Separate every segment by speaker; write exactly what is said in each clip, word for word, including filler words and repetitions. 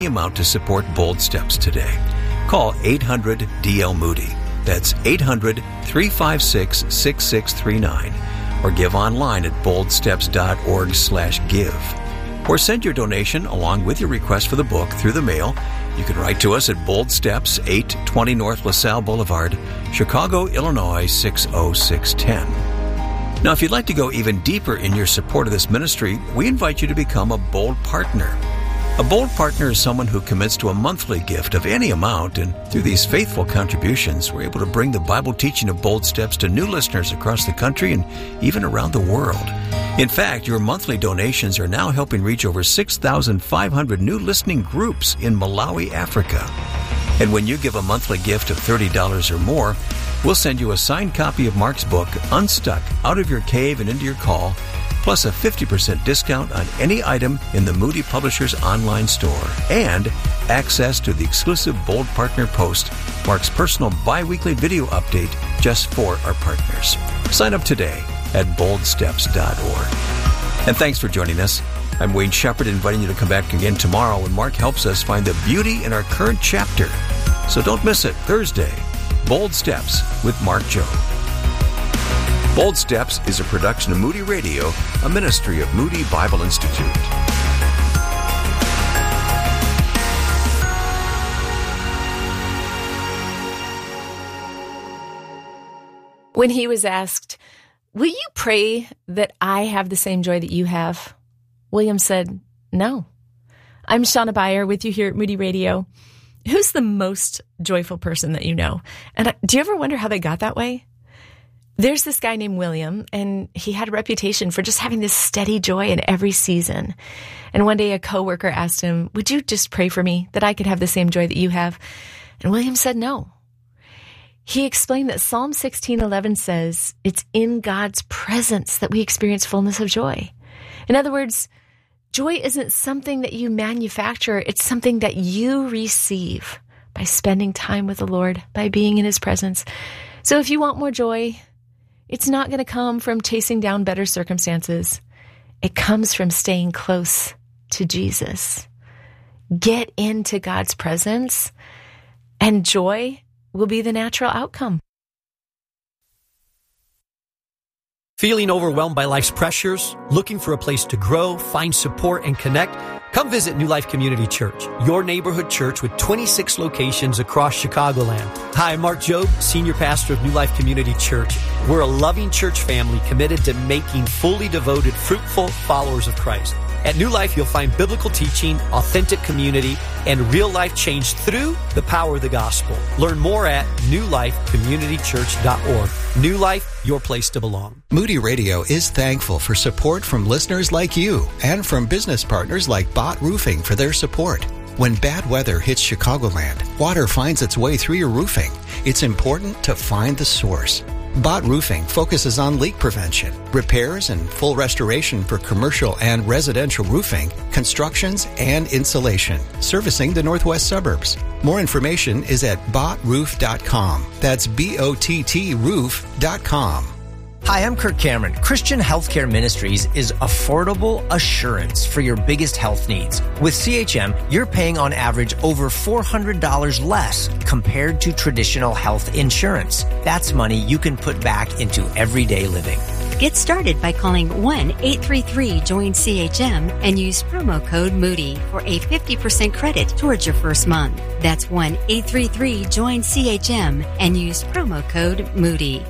Speaker 1: amount to support Bold Steps today. Call eight hundred D L Moody. That's eight hundred, three five six, six six three nine. Or give online at boldsteps.org slash give. Or send your donation along with your request for the book through the mail. You can write to us at Bold Steps, eight twenty North LaSalle Boulevard, Chicago, Illinois, six oh six one oh. Now, if you'd like to go even deeper in your support of this ministry, we invite you to become a Bold Partner. A Bold Partner is someone who commits to a monthly gift of any amount, and through these faithful contributions, we're able to bring the Bible teaching of Bold Steps to new listeners across the country and even around the world. In fact, your monthly donations are now helping reach over six thousand five hundred new listening groups in Malawi, Africa. And when you give a monthly gift of thirty dollars or more, we'll send you a signed copy of Mark's book, Unstuck, Out of Your Cave and Into Your Call, plus a fifty percent discount on any item in the Moody Publishers online store, and access to the exclusive Bold Partner Post, Mark's personal bi-weekly video update just for our partners. Sign up today at bold steps dot org. And thanks for joining us. I'm Wayne Shepherd, inviting you to come back again tomorrow when Mark helps us find the beauty in our current chapter. So don't miss it, Thursday, Bold Steps with Mark Jobe. Bold Steps is a production of Moody Radio, a ministry of Moody Bible Institute.
Speaker 2: When he was asked, "Will you pray that I have the same joy that you have?" William said, "No." I'm Shauna Beyer with you here at Moody Radio. Who's the most joyful person that you know? And do you ever wonder how they got that way? There's this guy named William, and he had a reputation for just having this steady joy in every season. And one day a coworker asked him, "Would you just pray for me that I could have the same joy that you have?" And William said no. He explained that Psalm sixteen eleven says it's in God's presence that we experience fullness of joy. In other words, joy isn't something that you manufacture. It's something that you receive by spending time with the Lord, by being in his presence. So if you want more joy, it's not going to come from chasing down better circumstances. It comes from staying close to Jesus. Get into God's presence, and joy will be the natural outcome.
Speaker 3: Feeling overwhelmed by life's pressures? Looking for a place to grow, find support, and connect? Come visit New Life Community Church, your neighborhood church with twenty-six locations across Chicagoland. Hi, I'm Mark Jobe, Senior Pastor of New Life Community Church. We're a loving church family committed to making fully devoted, fruitful followers of Christ. At New Life, you'll find biblical teaching, authentic community, and real life change through the power of the gospel. Learn more at new life community church dot org. New Life, your place to belong.
Speaker 4: Moody Radio is thankful for support from listeners like you and from business partners like Bott Roofing for their support. When bad weather hits Chicagoland, water finds its way through your roofing. It's important to find the source. Bott Roofing focuses on leak prevention, repairs, and full restoration for commercial and residential roofing, constructions, and insulation, servicing the northwest suburbs. More information is at bott roof dot com. That's B O T T roof dot com.
Speaker 5: Hi, I'm Kirk Cameron. Christian Healthcare Ministries is affordable assurance for your biggest health needs. With C H M, you're paying on average over four hundred dollars less compared to traditional health insurance. That's money you can put back into everyday living.
Speaker 6: Get started by calling one eight three three join C H M and use promo code Moody for a fifty percent credit towards your first month. That's one eight three three join C H M and use promo code Moody.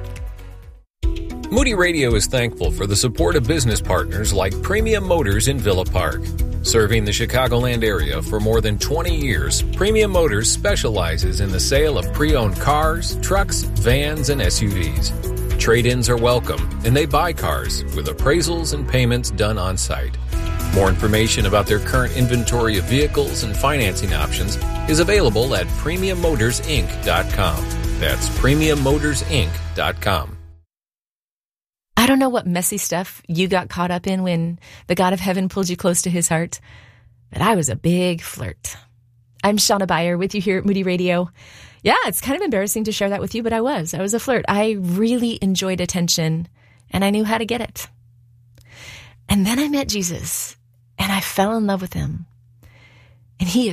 Speaker 7: Moody Radio is thankful for the support of business partners like Premium Motors in Villa Park. Serving the Chicagoland area for more than twenty years, Premium Motors specializes in the sale of pre-owned cars, trucks, vans, and S U Vs. Trade-ins are welcome, and they buy cars with appraisals and payments done on site. More information about their current inventory of vehicles and financing options is available at premium motors inc dot com. That's premium motors inc dot com.
Speaker 2: I don't know what messy stuff you got caught up in when the God of heaven pulled you close to his heart, but I was a big flirt. I'm Shauna Beyer with you here at Moody Radio. Yeah, it's kind of embarrassing to share that with you, but I was. I was a flirt. I really enjoyed attention, and I knew how to get it. And then I met Jesus, and I fell in love with him. And he is